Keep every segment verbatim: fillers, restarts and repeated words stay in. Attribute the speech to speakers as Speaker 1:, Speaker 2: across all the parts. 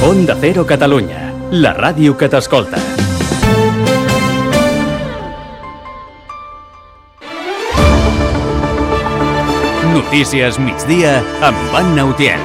Speaker 1: Onda Cero Catalunya, la ràdio que t'escolta. Notícies migdia amb Anna Utiel.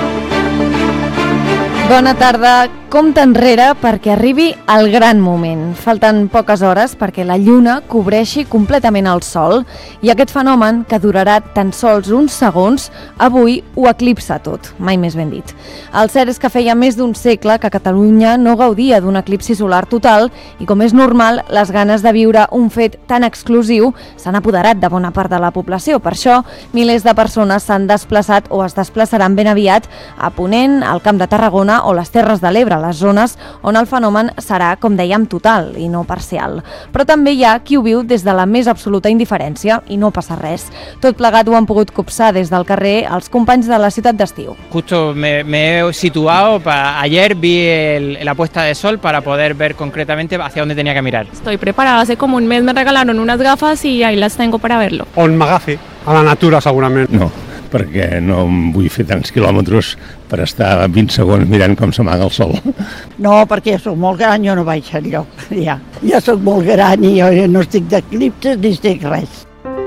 Speaker 2: Bona tarda. Compte enrere perquè arribi el gran moment. Falten poques hores perquè la lluna cobreixi completament el sol i aquest fenomen, que durarà tan sols uns segons, avui ho eclipsa tot, mai més ben dit. El cert és que feia més d'un segle que Catalunya no gaudia d'un eclipsi solar total i, com és normal, les ganes de viure un fet tan exclusiu s'han apoderat de bona part de la població. Per això, milers de persones s'han desplaçat o es desplaçaran ben aviat a Ponent, al Camp de Tarragona o les Terres de l'Ebre, les zones on el fenomen serà, com dèiem, total i no parcial. Però també hi ha qui ho viu des de la més absoluta indiferència i no passa res. Tot plegat ho han pogut copsar des del carrer els companys de la ciutat d'estiu.
Speaker 3: Justo me, me he situado, para, ayer vi el, la puesta de sol para poder ver concretamente hacia dónde tenía que mirar.
Speaker 4: Estoy preparada, hace como un mes me regalaron unas gafas y ahí las tengo para verlo.
Speaker 5: On m'agafi, a la natura segurament.
Speaker 6: No, perquè no em vull fer tants quilòmetres per estar vint segons mirant com s'amaga el sol.
Speaker 7: No, perquè jo soc molt gran, jo no vaig enlloc. Ja, ja soc molt gran i jo no estic d'eclipses ni estic res.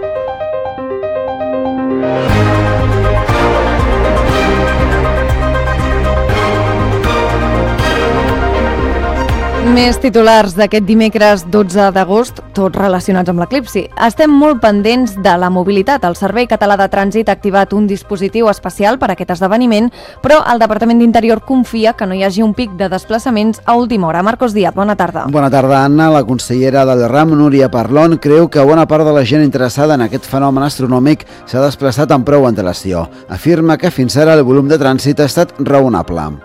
Speaker 2: Més titulars d'aquest dimecres dotze d'agost, tots relacionats amb l'eclipsi. Estem molt pendents de la mobilitat. El Servei Català de Trànsit ha activat un dispositiu especial per a aquest esdeveniment, però el Departament d'Interior confia que no hi hagi un pic de desplaçaments a última hora. Marcos Díaz, bona tarda.
Speaker 8: Bona tarda, Anna. La consellera del RAM, Núria Parlon, creu que bona part de la gent interessada en aquest fenomen astronòmic s'ha desplaçat amb prou antelació. Afirma que fins ara el volum de trànsit ha estat raonable.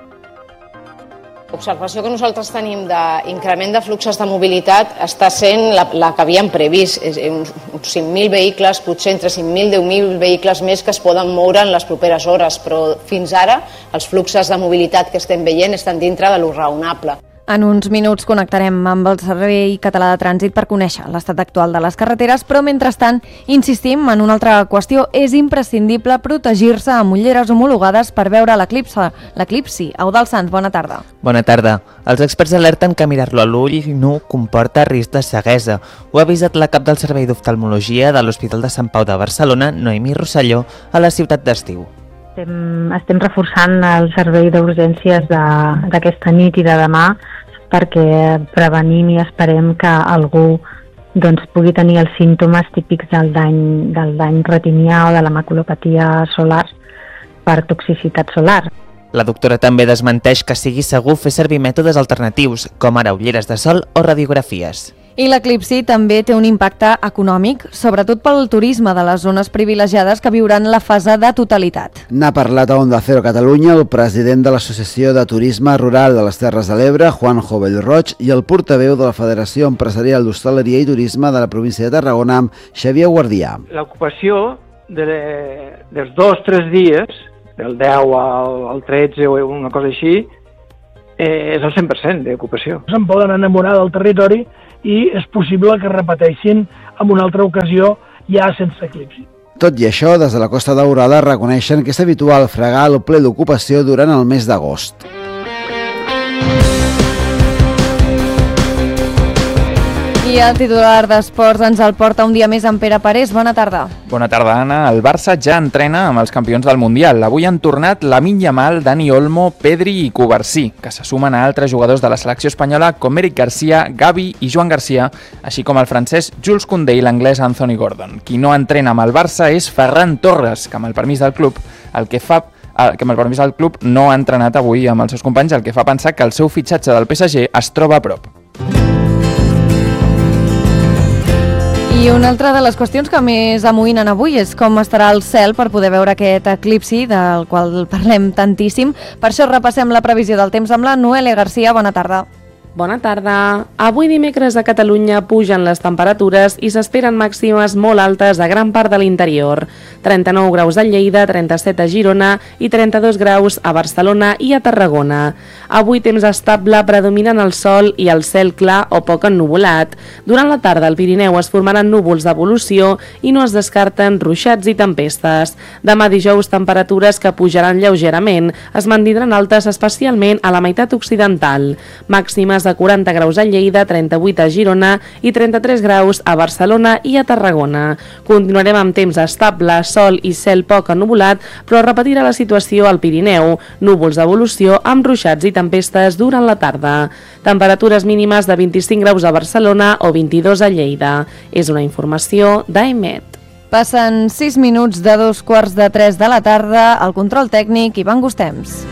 Speaker 9: L'observació que nosaltres tenim d'increment de fluxes de mobilitat està sent la, la que havíem previst, és uns, uns cinc mil vehicles, potser entre cinc mil i deu mil vehicles més que es poden moure en les properes hores, però fins ara els fluxes de mobilitat que estem veient estan dintre de lo raonable.
Speaker 2: En uns minuts connectarem amb el Servei Català de Trànsit per conèixer l'estat actual de les carreteres, però mentrestant insistim en una altra qüestió. És imprescindible protegir-se amb ulleres homologades per veure l'eclipsi. L'eclipsi. Eudald Sanz, bona tarda.
Speaker 10: Bona tarda. Els experts alerten que mirar-lo a l'ull nu comporta risc de ceguesa. Ho ha avisat la cap del Servei d'Oftalmologia de l'Hospital de Sant Pau de Barcelona, Noemí Rosselló, a la ciutat d'Estiu.
Speaker 11: Estem, estem reforçant el servei d'urgències d'aquesta nit i de demà perquè prevenim i esperem que algú doncs, pugui tenir els símptomes típics del dany, del dany retinià o de la maculopatia solar per toxicitat solar.
Speaker 10: La doctora també desmenteix que sigui segur fer servir mètodes alternatius, com ara ulleres de sol o radiografies.
Speaker 2: I l'eclipsi també té un impacte econòmic, sobretot pel turisme de les zones privilegiades que viuran la fase de totalitat.
Speaker 8: N'ha parlat a Onda Cero Catalunya el president de l'Associació de Turisme Rural de les Terres de l'Ebre, Juanjo Bellroig, i el portaveu de la Federació Empresarial d'Hostaleria i Turisme de la província de Tarragona, Xavier Guardià.
Speaker 12: L'ocupació de, dels dos o tres dies, del deu al, al tretze o una cosa així, eh, és el cent per cent d'ocupació.
Speaker 13: Se'n poden enamorar del territori i és possible que repeteixin en una altra ocasió ja sense eclipsi.
Speaker 8: Tot i això, des de la Costa Daurada reconeixen que és habitual fregar el ple d'ocupació durant el mes d'agost.
Speaker 2: I el titular d'Esports ens el porta un dia més en Pere Parés. Bona tarda.
Speaker 14: Bona tarda, Anna. El Barça ja entrena amb els campions del Mundial. Avui han tornat Lamine Yamal, Dani Olmo, Pedri i Cubarsí, que se sumen a altres jugadors de la selecció espanyola com Eric Garcia, Gavi i Joan Garcia, així com el francès Jules Koundé i l'anglès Anthony Gordon. Qui no entrena amb el Barça és Ferran Torres, que amb el permís del club, el que fa que amb el permís del club no ha entrenat avui amb els seus companys, el que fa pensar que el seu fitxatge del P S G es troba a prop.
Speaker 2: I una altra de les qüestions que més amoïnen avui és com estarà el cel per poder veure aquest eclipsi del qual parlem tantíssim. Per això repassem la previsió del temps amb la Noelia Garcia. Bona tarda.
Speaker 15: Bona tarda. Avui dimecres a Catalunya pugen les temperatures i s'esperen màximes molt altes a gran part de l'interior. trenta-nou graus a Lleida, trenta-set a Girona i trenta-dos graus a Barcelona i a Tarragona. Avui temps estable, predominant el sol i el cel clar o poc ennuvolat. Durant la tarda al Pirineu es formaran núvols d'evolució i no es descarten ruixats i tempestes. Demà dijous temperatures que pujaran lleugerament, es mantindran altes especialment a la meitat occidental. Màximes de quaranta graus a Lleida, trenta-vuit a Girona i trenta-tres graus a Barcelona i a Tarragona. Continuarem amb temps estable, sol i cel poc ennuvolat, però repetirà la situació al Pirineu, núvols d'evolució amb ruixats i tempestes durant la tarda. Temperatures mínimes de vint-i-cinc graus a Barcelona o vint-i-dos a Lleida. És una informació d'Aimet.
Speaker 2: Passen sis minuts de dos quarts de tres de la tarda, al control tècnic Ivan Gustems.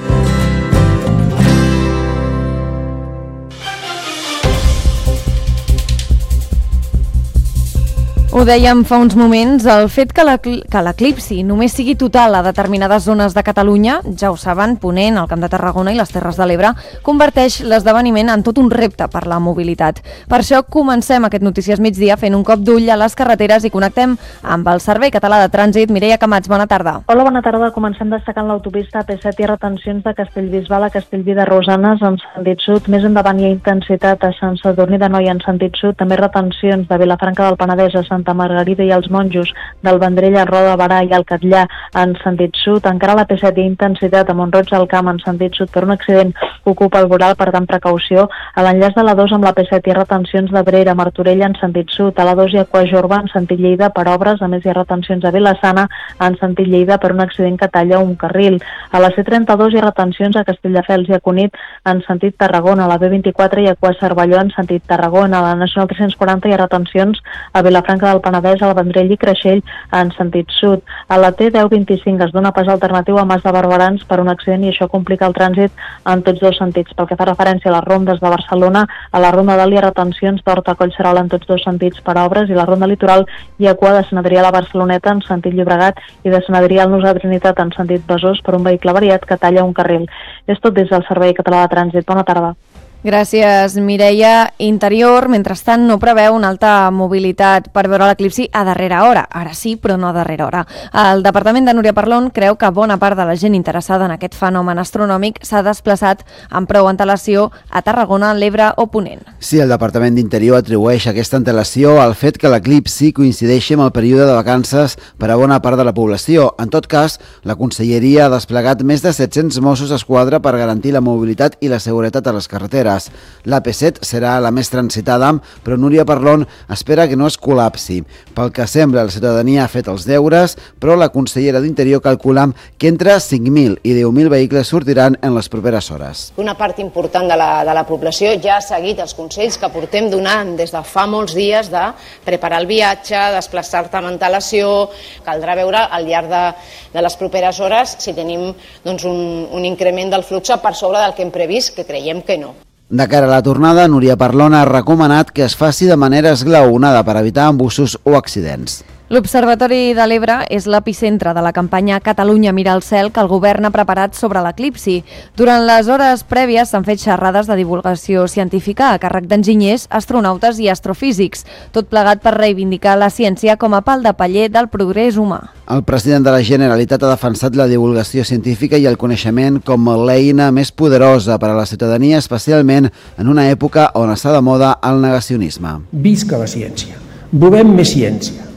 Speaker 2: Ho dèiem fa uns moments, el fet que l'eclipsi només sigui total a determinades zones de Catalunya, ja ho saben, Ponent, el Camp de Tarragona i les Terres de l'Ebre, converteix l'esdeveniment en tot un repte per la mobilitat. Per això comencem aquest Notícies Migdia fent un cop d'ull a les carreteres i connectem amb el Servei Català de Trànsit. Mireia Camats, bona tarda.
Speaker 11: Hola, bona tarda. Comencem destacant l'autopista P set i retencions de Castellbisbal a Castellví de Rosanes en sentit sud. Més endavant hi ha intensitat a Sant Sadurní d'Anoia en sentit sud, també retencions de Vilafranca del Penedès a Sant Santa Margarida i els Monjos, del Vendrell a Roda de Barà i al Catllà en sentit sud. Encara a la P set hi ha intensitat a Mont-roig del Camp en sentit sud per un accident que ocupa el voral, per tant precaució. A l'enllaç de la dos amb la P set hi ha retencions de Brera a Martorell en sentit sud. A la dos hi ha Quajorba en sentit Lleida per obres, a més hi ha retencions a Vilassana en sentit Lleida per un accident que talla un carril. A la C trenta-dos hi ha retencions a Castelldefels i a Cunit en sentit Tarragona. A la B vint-i-quatre hi ha Quart-Cervelló en sentit Tarragona. A la Nacional tres-cents quaranta hi ha retencions a Vilafranca del Penedès, al Vendrell i Creixell en sentit sud. A la T deu vint-i-cinc es dona pas alternatiu a Mas de Barberans per un accident i això complica el trànsit en tots dos sentits. Pel que fa referència a les rondes de Barcelona, a la ronda d'Alt hi ha retencions d'Horta a Collserola en tots dos sentits per obres i la ronda litoral hi ha cua de Sant Adrià a la Barceloneta en sentit Llobregat i de Sant Adrià al Nus de Trinitat en sentit Besòs per un vehicle variat que talla un carril. És tot des del Servei Català de Trànsit. Bona tarda.
Speaker 2: Gràcies, Mireia. Interior, mentrestant, no preveu una alta mobilitat per veure l'eclipsi a darrera hora. Ara sí, però no a darrera hora. El Departament de Núria Parlon creu que bona part de la gent interessada en aquest fenomen astronòmic s'ha desplaçat amb prou antelació a Tarragona, l'Ebre o Ponent.
Speaker 8: Sí, el Departament d'Interior atribueix aquesta antelació al fet que l'eclipsi coincideixi amb el període de vacances per a bona part de la població. En tot cas, la Conselleria ha desplegat més de set-cents Mossos d'Esquadra per garantir la mobilitat i la seguretat a les carreteres. La P set serà la més transitada, però Núria Parlon espera que no es col·lapsi. Pel que sembla, la ciutadania ha fet els deures, però la consellera d'Interior calcula que entre cinc mil i deu mil vehicles sortiran en les properes hores.
Speaker 9: Una part important de la, de la població ja ha seguit els consells que portem donant des de fa molts dies de preparar el viatge, desplaçar-te amb antelació. Caldrà veure al llarg de, de les properes hores si tenim doncs, un, un increment del flux per sobre del que hem previst, que creiem que no.
Speaker 8: De cara a la tornada, Núria Parlon ha recomanat que es faci de manera esglaonada per evitar embussos o accidents.
Speaker 2: L'Observatori de l'Ebre és l'epicentre de la campanya Catalunya mira al cel que el govern ha preparat sobre l'eclipsi. Durant les hores prèvies s'han fet xerrades de divulgació científica a càrrec d'enginyers, astronautes i astrofísics, tot plegat per reivindicar la ciència com a pal de paller del progrés humà.
Speaker 8: El president de la Generalitat ha defensat la divulgació científica i el coneixement com l'eina més poderosa per a la ciutadania, especialment en una època on està de moda el negacionisme.
Speaker 16: Visca la ciència! Volem més ciència!